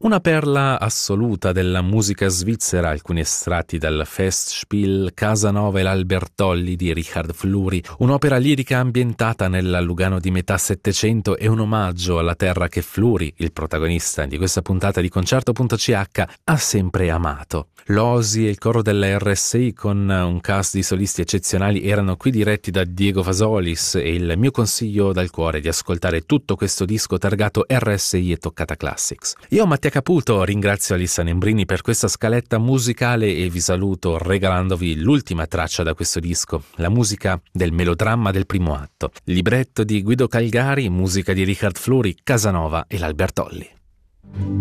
Una perla assoluta della musica svizzera, alcuni estratti dal Festspiel Casanova e l'Albertolli di Richard Fluri, un'opera lirica ambientata nella Lugano di metà Settecento e un omaggio alla terra che Fluri, il protagonista di questa puntata di Concerto.ch, ha sempre amato. L'Osi e il coro della RSI con un cast di solisti eccezionali erano qui diretti da Diego Fasolis e il mio consiglio dal cuore è di ascoltare tutto questo disco targato RSI e Toccata Classics. Io, Mattia Caputo, ringrazio Alissa Nembrini per questa scaletta musicale e vi saluto regalandovi l'ultima traccia da questo disco, la musica del melodramma del primo atto, libretto di Guido Calgari, musica di Richard Fluri, Casanova e l'Albertolli.